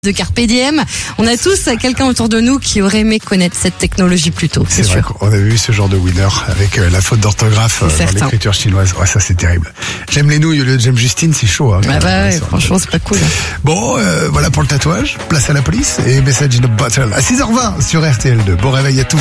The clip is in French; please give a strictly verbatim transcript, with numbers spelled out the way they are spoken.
de Carpe Diem. On a tous quelqu'un autour de nous qui aurait aimé connaître cette technologie plus tôt, c'est, c'est sûr. Vrai qu'on avait vu ce genre de winner avec euh, la faute d'orthographe euh, dans l'écriture chinoise. Ouais, ça c'est terrible. J'aime les nouilles au lieu de j'aime Justine, c'est chaud. Hein, ah bah ouais, franchement c'est pas cool. Bon, euh, voilà pour le tatouage. Place à la police et message in a bottle à six heures vingt sur R T L deux. Bon réveil à tous.